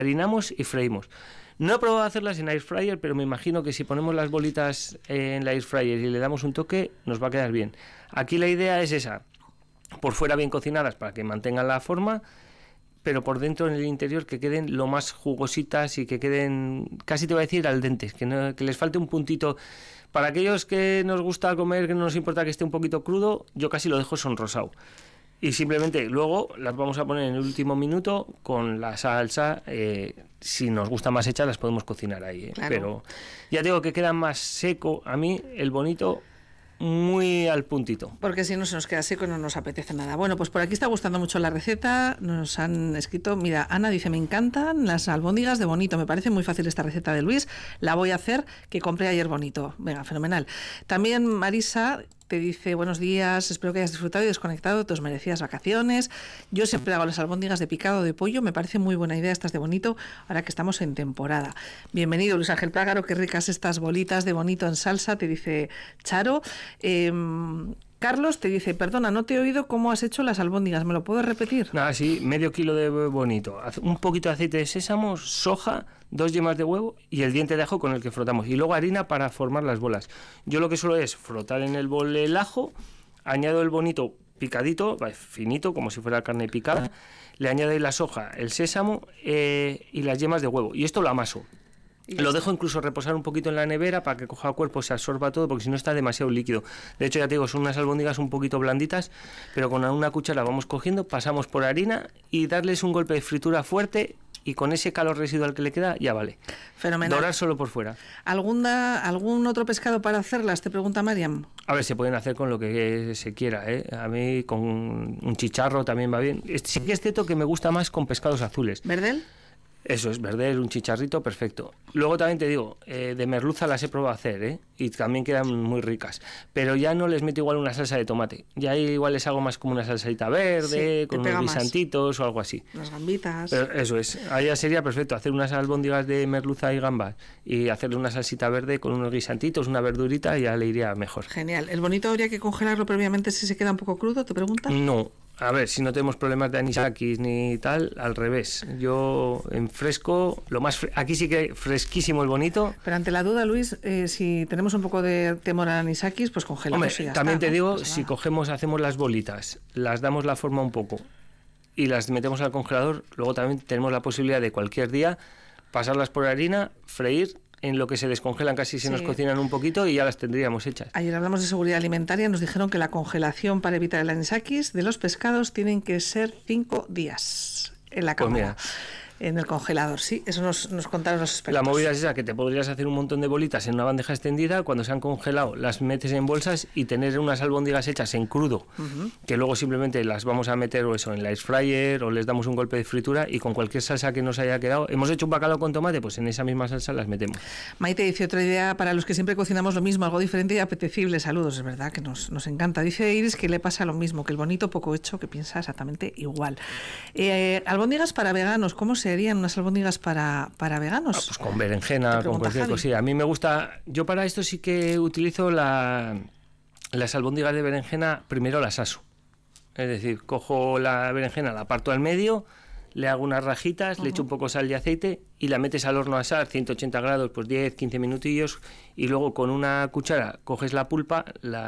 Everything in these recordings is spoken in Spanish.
harinamos y freímos. No he probado hacerlas en air fryer, pero me imagino que si ponemos las bolitas en la air fryer y le damos un toque, nos va a quedar bien. Aquí la idea es esa, por fuera bien cocinadas para que mantengan la forma, pero por dentro, en el interior, que queden lo más jugositas y que queden, casi te voy a decir, al dente, que les falte un puntito. Para aquellos que nos gusta comer, que no nos importa que esté un poquito crudo, yo casi lo dejo sonrosado. Y simplemente luego las vamos a poner en el último minuto con la salsa. Si nos gusta más hechas, las podemos cocinar ahí. Claro. Pero ya digo que queda más seco. A mí, el bonito, muy al puntito. Porque si no se nos queda seco no nos apetece nada. Bueno, pues por aquí está gustando mucho la receta. Nos han escrito, mira, Ana dice, me encantan las albóndigas de bonito. Me parece muy fácil esta receta de Luis. La voy a hacer, que compré ayer bonito. Venga, fenomenal. También Marisa te dice, buenos días, espero que hayas disfrutado y desconectado de tus merecidas vacaciones. Yo siempre hago las albóndigas de picado de pollo, me parece muy buena idea estas de bonito, ahora que estamos en temporada. Bienvenido, Luis Ángel Plágaro, qué ricas estas bolitas de bonito en salsa, te dice Charo. Carlos te dice, perdona, no te he oído cómo has hecho las albóndigas, ¿me lo puedes repetir? Nada, sí, medio kilo de bonito, un poquito de aceite de sésamo, soja, 2 yemas de huevo y el diente de ajo con el que frotamos. Y luego harina para formar las bolas. Yo lo que suelo es frotar en el bol el ajo, añado el bonito picadito, finito, como si fuera carne picada, le añado la soja, el sésamo y las yemas de huevo. Y esto lo amaso. Lo dejo incluso reposar un poquito en la nevera para que coja cuerpo, se absorba todo, porque si no está demasiado líquido. De hecho, ya te digo, son unas albóndigas un poquito blanditas, pero con una cuchara vamos cogiendo, pasamos por harina y darles un golpe de fritura fuerte y con ese calor residual que le queda, ya vale. Fenomenal. Dorar solo por fuera. ¿Algún otro pescado para hacerlas? Te pregunta Mariam. A ver, se pueden hacer con lo que se quiera, ¿eh? A mí con un chicharro también va bien. Sí que es cierto que me gusta más con pescados azules. ¿Verdel? Eso es, verdel, un chicharrito, perfecto. Luego también te digo, de merluza las he probado a hacer, y también quedan muy ricas. Pero ya no les meto igual una salsa de tomate. Ya igual les hago más como una salsadita verde, sí, con unos guisantitos o algo así. Las gambitas. Pero eso es, ahí ya sería perfecto, hacer unas albóndigas de merluza y gambas y hacerle una salsita verde con unos guisantitos, una verdurita, y ya le iría mejor. Genial. ¿El bonito habría que congelarlo previamente si se queda un poco crudo, te preguntas? No. A ver, si no tenemos problemas de anisakis ni tal, al revés. Yo en fresco, aquí sí que fresquísimo el bonito. Pero ante la duda, Luis, si tenemos un poco de temor a anisakis, pues congelamos. Hombre, y ya también está, te digo, si hacemos las bolitas, las damos la forma un poco y las metemos al congelador, luego también tenemos la posibilidad de cualquier día pasarlas por harina, freír. En lo que se descongelan casi se nos cocinan un poquito y ya las tendríamos hechas. Ayer hablamos de seguridad alimentaria, nos dijeron que la congelación para evitar el anisakis de los pescados tienen que ser 5 días en la cámara. Pues en el congelador, sí, eso nos contaron los expertos. La movida es esa, que te podrías hacer un montón de bolitas en una bandeja extendida, cuando se han congelado las metes en bolsas y tener unas albóndigas hechas en crudo, que luego simplemente las vamos a meter o eso en la air fryer o les damos un golpe de fritura y con cualquier salsa que nos haya quedado, hemos hecho un bacalao con tomate, pues en esa misma salsa las metemos. Maite dice otra idea para los que siempre cocinamos lo mismo, algo diferente y apetecible. Saludos, es verdad que nos encanta. Dice Iris que le pasa lo mismo, que el bonito poco hecho, que piensa exactamente igual. Albóndigas para veganos, ¿cómo se harían unas albóndigas para veganos? Pues con berenjena, con cualquier cosilla. A mí me gusta, yo para esto sí que utilizo las albóndigas de berenjena, primero las aso. Es decir, cojo la berenjena, la parto al medio, le hago unas rajitas, le echo un poco sal y aceite y la metes al horno a asar, 180 grados, pues 10, 15 minutillos, y luego con una cuchara coges la pulpa,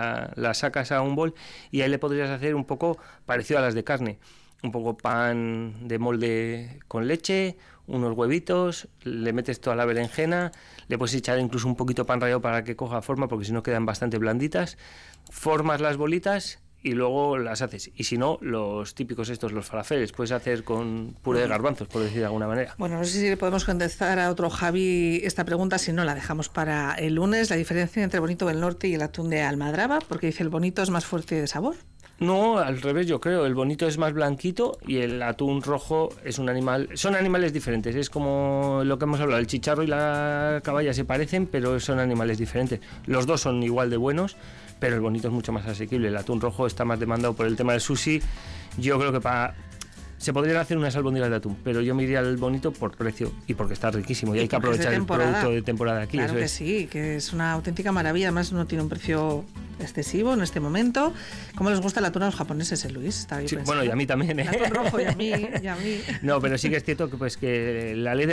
la sacas a un bol y ahí le podrías hacer un poco parecido a las de carne. Un poco pan de molde con leche, unos huevitos, le metes toda la berenjena, le puedes echar incluso un poquito pan rallado para que coja forma, porque si no quedan bastante blanditas, formas las bolitas y luego las haces. Y si no, los típicos los falafeles, puedes hacer con puré de garbanzos, por decir de alguna manera. Bueno, no sé si le podemos contestar a otro Javi esta pregunta, si no la dejamos para el lunes. La diferencia entre el bonito del norte y el atún de Almadraba, porque dice el bonito es más fuerte de sabor. No, al revés, yo creo. El bonito es más blanquito y el atún rojo es un animal. Son animales diferentes. Es como lo que hemos hablado. El chicharro y la caballa se parecen, pero son animales diferentes. Los dos son igual de buenos, pero el bonito es mucho más asequible. El atún rojo está más demandado por el tema del sushi. Yo creo que se podrían hacer unas albóndigas de atún, pero yo me iría al bonito por precio y porque está riquísimo y hay que aprovechar el producto de temporada aquí. Claro que sí, que es una auténtica maravilla. Además no tiene un precio excesivo en este momento. ¿Cómo les gusta el atún a los japoneses, Luis? Sí, bueno, y a mí también, ¿eh? El atún rojo y a mí. No, pero sí que es cierto que, pues, que la ley de